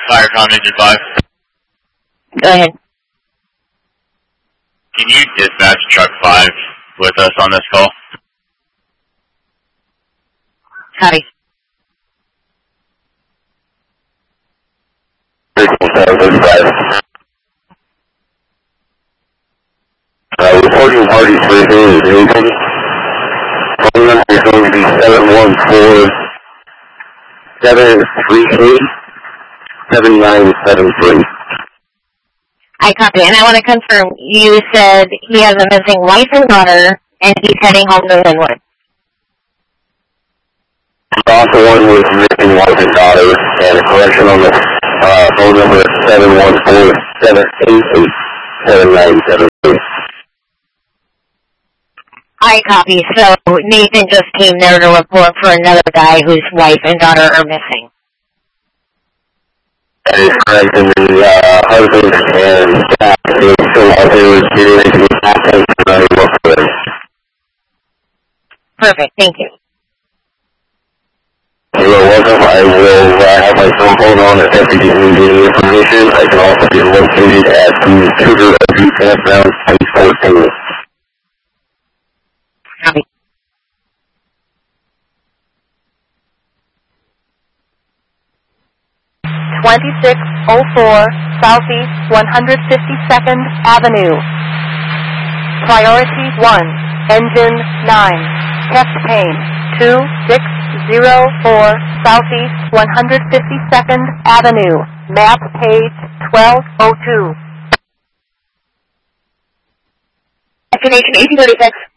Firecom Engine 5. Go ahead. Can you dispatch truck 5 with us on this call? Copy. Reporting party 3 is Newton. Phone number is going to be 714-738-7973. I copy, and I want to confirm, you said he has a missing wife and daughter, and he's heading home to Linwood. Also one with missing wife and daughter, and a correction on the phone number is 714-788-7973. I copy, so Nathan just came there to report for another guy whose wife and daughter are missing. That is correct, and the husband and staff is still out there with getting access to the workplace. Perfect, thank you. You're welcome. I will have my phone hold on if deputies need any information. I can also be located at the Cougar of Campground, Space 14. Copy. Southeast 152nd Avenue. Priority 1, Engine 9, Chest Pain 2604 Southeast 152nd Avenue, map page 1202. Destination 1836.